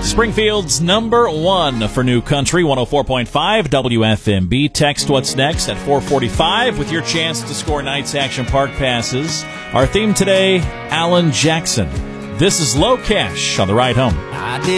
Springfield's number one for New Country, 104.5 WFMB. Text what's next at 445 with your chance to score Knights Action Park passes. Our theme today, Alan Jackson. This is Low Cash on the ride home. I did